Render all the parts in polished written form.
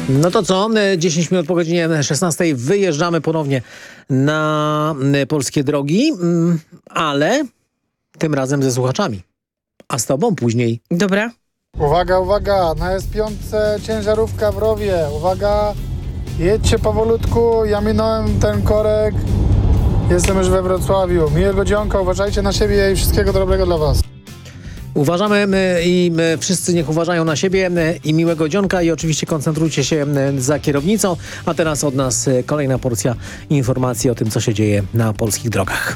No to co? 10 minut po godzinie 16 wyjeżdżamy ponownie na polskie drogi, ale tym razem ze słuchaczami. A z tobą później. Dobra. Uwaga, uwaga, na S5 ciężarówka w rowie. Uwaga, jedźcie powolutku, ja minąłem ten korek. Jestem już we Wrocławiu. Miłego dzionka, uważajcie na siebie i wszystkiego dobrego dla was. Uważamy i wszyscy niech uważają na siebie i miłego dzionka i oczywiście koncentrujcie się za kierownicą. A teraz od nas kolejna porcja informacji o tym, co się dzieje na polskich drogach.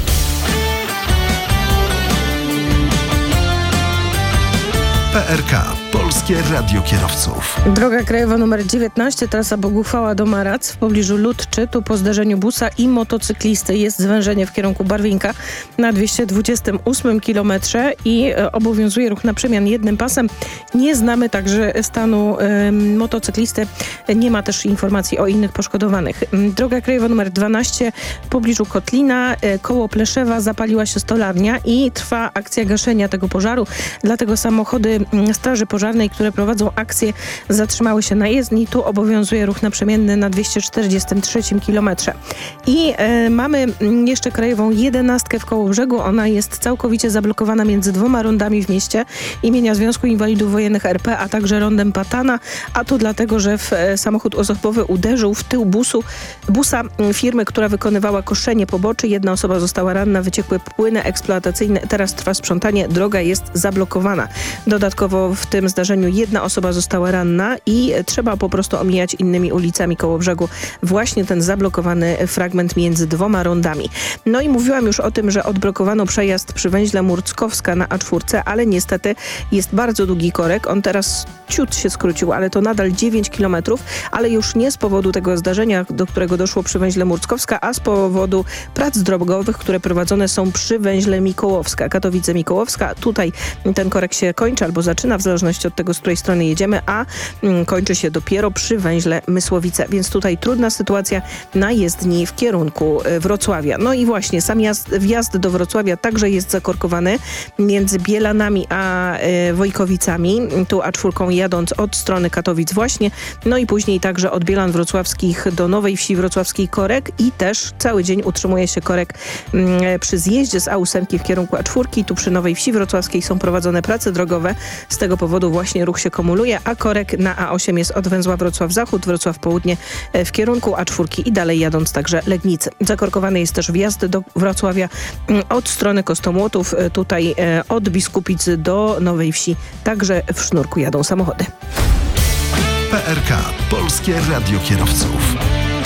PRK. Polskie Radio Kierowców. Droga krajowa nr 19, trasa Boguchwała do Marac w pobliżu Ludczy. Tu po zdarzeniu busa i motocyklisty jest zwężenie w kierunku Barwinka na 228 km i obowiązuje ruch na przemian jednym pasem. Nie znamy także stanu motocyklisty. Nie ma też informacji o innych poszkodowanych. Droga krajowa nr 12 w pobliżu Kotlina, koło Pleszewa zapaliła się stolarnia i trwa akcja gaszenia tego pożaru. Dlatego samochody Straży Pożarnej, które prowadzą akcję, zatrzymały się na jezdni. Tu obowiązuje ruch naprzemienny na 243 km. I mamy jeszcze krajową 11 w Kołobrzegu. Ona jest całkowicie zablokowana między dwoma rondami w mieście imienia Związku Inwalidów Wojennych RP, a także rondem Patana. A to dlatego, że samochód osobowy uderzył w tył busa firmy, która wykonywała koszenie poboczy. Jedna osoba została ranna, wyciekły płyny eksploatacyjne. Teraz trwa sprzątanie. Droga jest zablokowana. Dodatkowo w tym zdarzeniu jedna osoba została ranna i trzeba po prostu omijać innymi ulicami Kołobrzegu właśnie ten zablokowany fragment między dwoma rondami. No i mówiłam już o tym, że odblokowano przejazd przy węźle Murckowska na A4, ale niestety jest bardzo długi korek. On teraz ciut się skrócił, ale to nadal 9 km, ale już nie z powodu tego zdarzenia, do którego doszło przy węźle Murckowska, a z powodu prac drogowych, które prowadzone są przy węźle Mikołowska, Katowice-Mikołowska. Tutaj ten korek się kończy albo zaczyna, w zależności od tego, z której strony jedziemy, a kończy się dopiero przy węźle Mysłowice. Więc tutaj trudna sytuacja na jezdni w kierunku Wrocławia. No i właśnie sam wjazd do Wrocławia także jest zakorkowany między Bielanami a Wojkowicami. Tu A4 jadąc od strony Katowic właśnie. No i później także od Bielan Wrocławskich do Nowej Wsi Wrocławskiej korek i też cały dzień utrzymuje się korek przy zjeździe z A8 w kierunku A4. Tu przy Nowej Wsi Wrocławskiej są prowadzone prace drogowe. Z tego powodu właśnie ruch się kumuluje, a korek na A8 jest od węzła Wrocław Zachód, Wrocław Południe w kierunku A4 i dalej jadąc także Legnicy. Zakorkowany jest też wjazd do Wrocławia od strony Kostomłotów. Tutaj od Biskupicy do Nowej Wsi także w sznurku jadą samochody. PRK. Polskie Radio Kierowców.